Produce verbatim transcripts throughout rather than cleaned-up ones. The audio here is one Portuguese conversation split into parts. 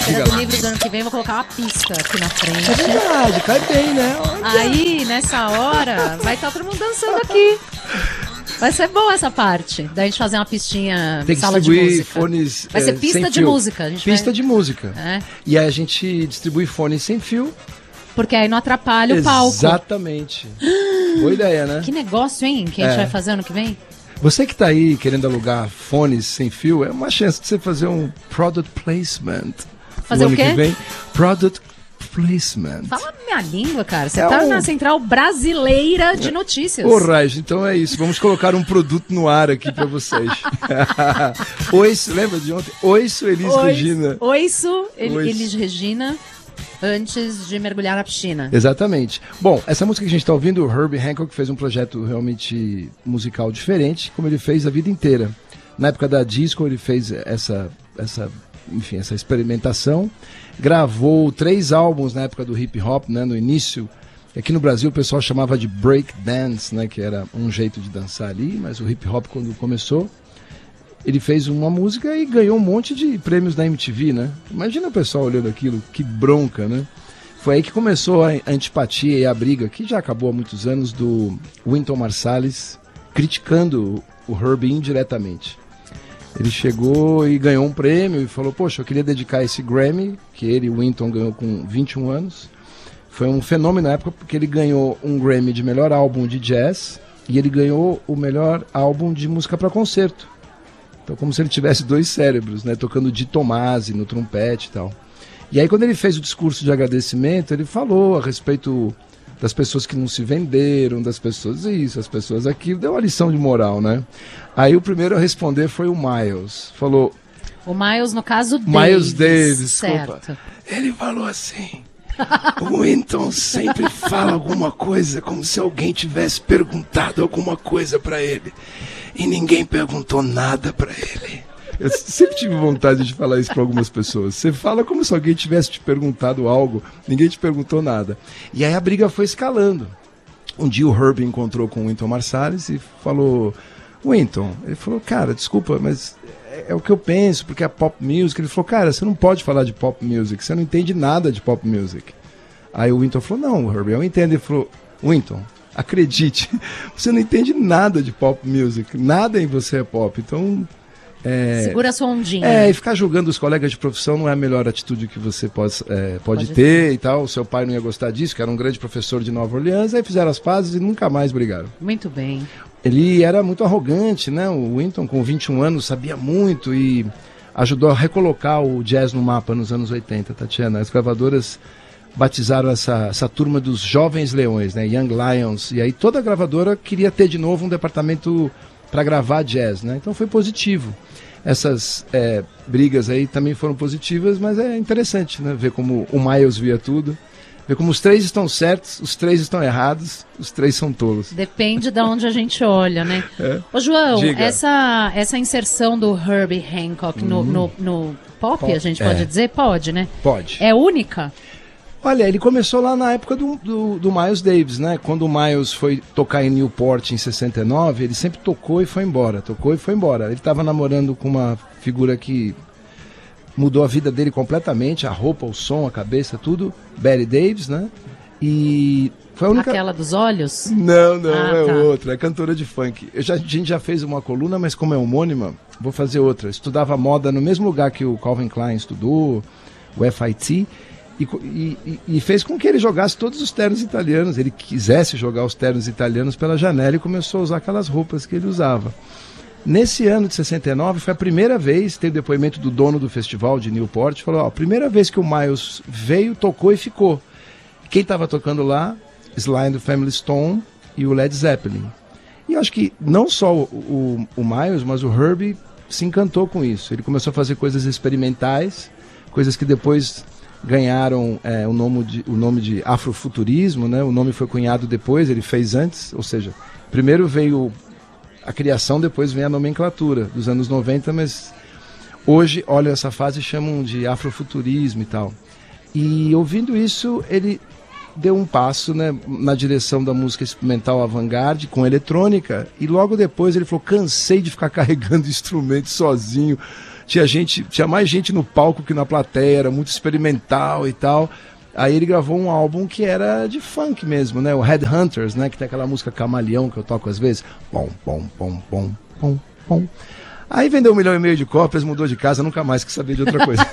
Feira do Livro do ano que vem, eu vou colocar uma pista aqui na frente. É verdade, cai bem, né? Olha. Aí, nessa hora, vai estar todo mundo dançando aqui. Vai ser boa essa parte, da gente fazer uma pistinha, Tem que sala de distribuir música. fones, vai é, ser pista sem de fio. música. A gente pista vai... de música. É. E aí a gente distribui fones sem fio. Porque aí não atrapalha o palco. Exatamente. Boa ideia, né? Que negócio, hein? Que a gente É. vai fazer ano que vem? Você que tá aí querendo alugar fones sem fio, é uma chance de você fazer um product placement. Fazer no o ano quê? que vem. Product placement. Fala minha língua, cara. Você É tá um- na central brasileira de notícias. Ô, Raj, então é isso. Vamos colocar um produto no ar aqui pra vocês. Oiço, lembra de ontem? Oiço, Elis Oi- Regina. Oiço, El- Oiço. Elis Regina, antes de mergulhar na piscina. Exatamente. Bom, essa música que a gente está ouvindo, o Herbie Hancock fez um projeto realmente musical diferente, como ele fez a vida inteira. Na época da disco, ele fez essa, essa, enfim, essa experimentação. Gravou três álbuns na época do hip hop, né, no início. Aqui no Brasil o pessoal chamava de break dance, né, que era um jeito de dançar ali, mas o hip hop quando começou, ele fez uma música e ganhou um monte de prêmios da M T V, né? Imagina o pessoal olhando aquilo, que bronca, né? Foi aí que começou a antipatia e a briga, que já acabou há muitos anos, do Wynton Marsalis criticando o Herbie indiretamente. Ele chegou e ganhou um prêmio e falou, poxa, eu queria dedicar esse Grammy, que ele, o Wynton, ganhou com vinte e um anos. Foi um fenômeno na época, porque ele ganhou um Grammy de melhor álbum de jazz e ele ganhou o melhor álbum de música para concerto. Então, como se ele tivesse dois cérebros, né? Tocando Di Tomasi no trompete e tal. E aí, quando ele fez o discurso de agradecimento, ele falou a respeito das pessoas que não se venderam, das pessoas isso, as pessoas aquilo. Deu uma lição de moral, né? Aí, o primeiro a responder foi o Miles. Falou... O Miles, no caso, Davis. Miles Davis, desculpa. Certo. Ele falou assim... O Wynton sempre fala alguma coisa como se alguém tivesse perguntado alguma coisa pra ele e ninguém perguntou nada pra ele. Eu sempre tive vontade de falar isso pra algumas pessoas. Você fala como se alguém tivesse te perguntado algo, ninguém te perguntou nada. E aí a briga foi escalando. Um dia o Herbie encontrou com o Wynton Marsalis e falou: Wynton, ele falou, cara, desculpa, mas é, é o que eu penso, porque é pop music. Ele falou, cara, você não pode falar de pop music, você não entende nada de pop music. Aí o Wynton falou, não, Herbie, eu entendo. Ele falou, Wynton, acredite, você não entende nada de pop music, nada em você é pop, então... É, segura a sua ondinha. É, e ficar julgando os colegas de profissão não é a melhor atitude que você pode, é, pode, Pode ter e tal. O seu pai não ia gostar disso, que era um grande professor de Nova Orleans, aí fizeram as pazes e nunca mais brigaram. Muito bem. Ele era muito arrogante, né? O Wynton, com vinte e um anos, sabia muito e ajudou a recolocar o jazz no mapa nos anos oitenta, Tatiana. As gravadoras batizaram essa, essa turma dos jovens leões, né? Young Lions. E aí toda gravadora queria ter de novo um departamento para gravar jazz, né? Então foi positivo. Essas é, brigas aí também foram positivas, mas é interessante, né? Ver como o Miles via tudo. Ver como os três estão certos, os três estão errados, os três são tolos. Depende de onde a gente olha, né? É. Ô, João, Diga. essa, essa inserção do Herbie Hancock no, no, no pop, Pop, a gente é. pode dizer? Pode, né? Pode. É única? Olha, ele começou lá na época do, do, do Miles Davis, né? Quando o Miles foi tocar em Newport em sessenta e nove, ele sempre tocou e foi embora, tocou e foi embora. Ele estava namorando com uma figura que mudou a vida dele completamente, a roupa, o som, a cabeça, tudo. Betty Davis, né? E foi a única... Aquela dos olhos? Não, não, Ah, é tá. outra, é cantora de funk. Eu já, a gente já fez uma coluna, mas como é homônima, vou fazer outra. Estudava moda no mesmo lugar que o Calvin Klein estudou, o F I T, e, co- e, e- e fez com que ele jogasse todos os ternos italianos, ele quisesse jogar os ternos italianos pela janela e começou a usar aquelas roupas que ele usava. Nesse ano de sessenta e nove, foi a primeira vez, teve depoimento do dono do festival de Newport, falou, ó, a primeira vez que o Miles veio, tocou e ficou. Quem estava tocando lá? Sly and the Family Stone e o Led Zeppelin. E eu acho que não só o, o, o Miles, mas o Herbie se encantou com isso. Ele começou a fazer coisas experimentais, coisas que depois ganharam é, o, nome de, o nome de afrofuturismo, né? O nome foi cunhado depois, ele fez antes, ou seja, primeiro veio a criação, depois vem a nomenclatura dos anos noventa, mas hoje, olha essa fase, chamam de afrofuturismo e tal. E ouvindo isso, ele deu um passo, né, na direção da música experimental avant-garde, com eletrônica, e logo depois ele falou, cansei de ficar carregando instrumentos sozinho, tinha gente, tinha mais gente no palco que na plateia, era muito experimental e tal. Aí ele gravou um álbum que era de funk mesmo, né? O Headhunters, né? Que tem aquela música Camaleão que eu toco às vezes. Pom, pom, pom, pom, pom, pom. Aí vendeu um milhão e meio de cópias, mudou de casa, nunca mais quis saber de outra coisa.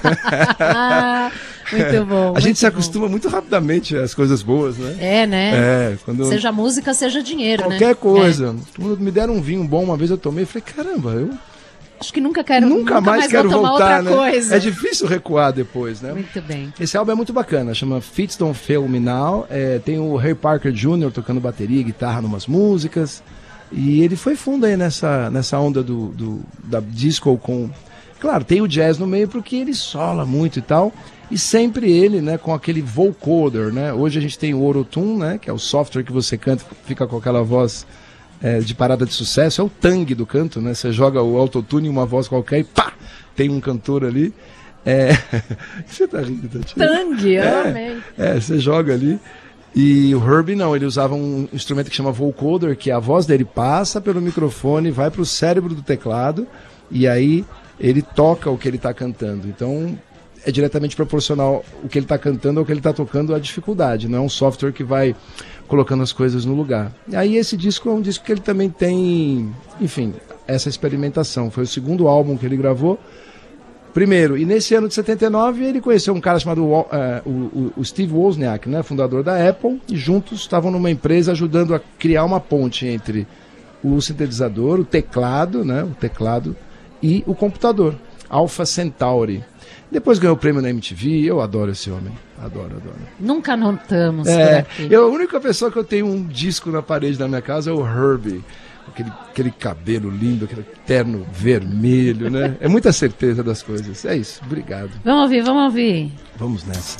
Muito bom. A gente se acostuma muito rapidamente às coisas boas, né? É, né? É, quando... Seja música, seja dinheiro, Qualquer né? coisa. É. Quando me deram um vinho bom, uma vez eu tomei e falei, caramba, eu... Acho que nunca quero Nunca, nunca mais, mais quero vou tomar voltar, outra né? coisa. É difícil recuar depois, né? Muito bem. Esse álbum é muito bacana, chama Fits Don't Fail Me Now. É, tem o Ray Parker Júnior tocando bateria e guitarra numas músicas. E ele foi fundo aí nessa, nessa onda do, do, da disco com... Claro, tem o jazz no meio porque ele sola muito e tal. E sempre ele, né, com aquele vocoder, né? Hoje a gente tem o Auto-Tune, né? Que é o software que você canta, fica com aquela voz... É, de parada de sucesso, é o tangue do canto, né? Você joga o autotune em uma voz qualquer e pá! Tem um cantor ali. É... Você tá rindo, Tatiana? Tangue, eu é, amei. É, você joga ali. E o Herbie não, ele usava um instrumento que chama vocoder, que a voz dele passa pelo microfone, vai pro cérebro do teclado, e aí ele toca o que ele tá cantando. Então, é diretamente proporcional o que ele tá cantando ao que ele tá tocando, a dificuldade. Não é um software que vai colocando as coisas no lugar. E aí esse disco é um disco que ele também tem, enfim, essa experimentação. Foi o segundo álbum que ele gravou. Primeiro, e nesse ano de setenta e nove ele conheceu um cara chamado uh, o, o Steve Wozniak, né, fundador da Apple, e juntos estavam numa empresa ajudando a criar uma ponte entre o sintetizador, o teclado, né, o teclado e o computador, Alpha Centauri. Depois ganhou o prêmio na M T V, eu adoro esse homem, adoro, adoro. Nunca notamos é, por aqui. Eu, a única pessoa que eu tenho um disco na parede da minha casa é o Herbie. Aquele, aquele cabelo lindo, aquele terno vermelho, né? É muita certeza das coisas. É isso, obrigado. Vamos ouvir, vamos ouvir. Vamos nessa.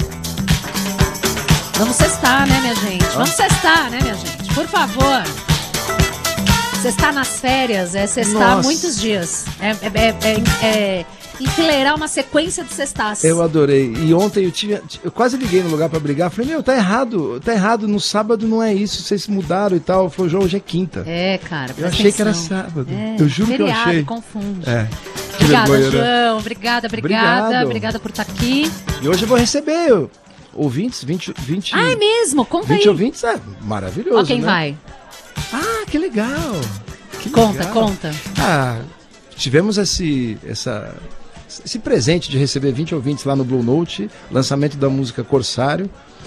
Vamos cestar, né, minha gente? Vamos cestar, né, minha gente? Por favor. Cestar nas férias é cestar Nossa. muitos dias. É, é, é, é enfileirar uma sequência de cestas. Eu adorei. E ontem eu tive, eu quase liguei no lugar pra brigar. Falei, meu, tá errado, tá errado. No sábado não é isso, vocês mudaram e tal. Falei, João, hoje é quinta. É, cara. Eu achei atenção. Que era sábado. É, eu juro feriado, que eu achei. Confunde. É. Obrigada, vergonha, João. Né? Obrigada, obrigada. Obrigado. Obrigada por estar aqui. E hoje eu vou receber ouvintes, vinte, vinte. Ah, é mesmo? Conta vinte aí. ouvintes, é maravilhoso. Ó, quem né? vai? Ah, que legal. Que conta, legal. conta. Ah, tivemos esse, essa, esse presente de receber vinte ouvintes lá no Blue Note, lançamento da música Corsário.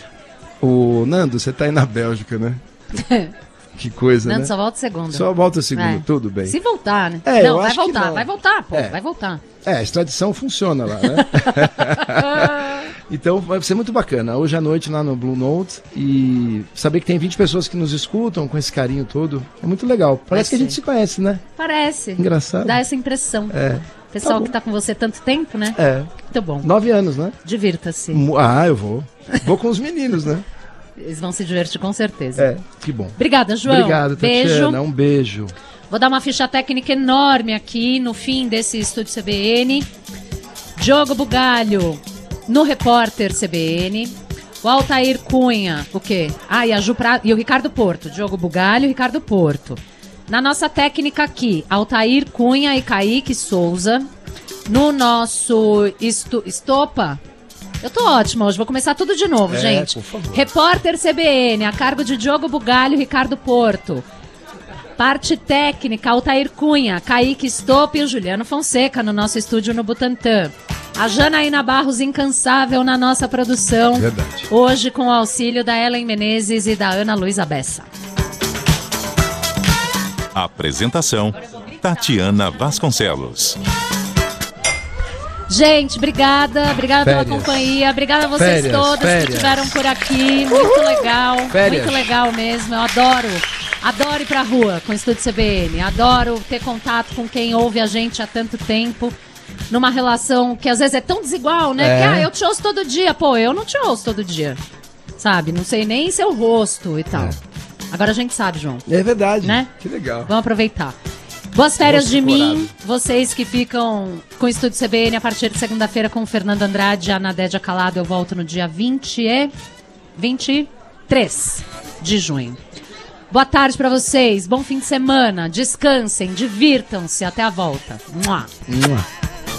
O Nando, você tá aí na Bélgica, né? Que coisa, Nando, né? só volta segunda. Só volta segunda, é. Tudo bem. Se voltar, né? É, não, eu vai acho voltar, que não. vai voltar, pô, é. vai voltar. É, a extradição funciona lá, né? Então vai ser muito bacana. Hoje à noite lá no Blue Note. E saber que tem vinte pessoas que nos escutam com esse carinho todo. É muito legal. Parece que a gente se conhece, né? Parece. Engraçado. Dá essa impressão. É. Pessoal tá que tá com você tanto tempo, né? É. Muito bom. Nove anos, né? Divirta-se. Ah, eu vou. Vou com os meninos, né? Eles vão se divertir com certeza. É, que bom. Obrigada, João. Obrigado, Tatiana. Beijo. Um beijo. Vou dar uma ficha técnica enorme aqui no fim desse Estúdio C B N. Diogo Bugalho no Repórter C B N. O Altair Cunha, o quê? Ah, e, a Ju pra... e o Ricardo Porto. Diogo Bugalho e Ricardo Porto. Na nossa técnica aqui, Altair Cunha e Kaique Souza. No nosso estu... Estopa... Eu tô ótima hoje, vou começar tudo de novo, é, gente. Por favor. Repórter C B N, a cargo de Diogo Bugalho e Ricardo Porto. Parte técnica, Altair Cunha, Kaique Stopp e o Juliano Fonseca no nosso estúdio no Butantã. A Janaína Barros, incansável na nossa produção. Verdade. Hoje com o auxílio da Ellen Menezes e da Ana Luísa Bessa. Apresentação, Tatiana Vasconcelos. Gente, obrigada, obrigada Férias. pela companhia, obrigada a vocês Férias, todos férias. que estiveram por aqui, muito legal, Férias. muito legal mesmo, eu adoro, adoro ir pra rua com o Estúdio C B N, adoro ter contato com quem ouve a gente há tanto tempo, numa relação que às vezes é tão desigual, né, É. que ah, eu te ouço todo dia, pô, eu não te ouço todo dia, sabe, não sei nem seu rosto e tal, É. agora a gente sabe, João, É verdade. Né? Que legal. vamos aproveitar. Boas férias Rosto de colorado. mim, vocês que ficam com o Estúdio C B N a partir de segunda-feira com o Fernando Andrade e a Nadédia Calado. Eu volto no dia vinte e vinte e três de junho. Boa tarde pra vocês, bom fim de semana, descansem, divirtam-se, até a volta. Mua. Mua.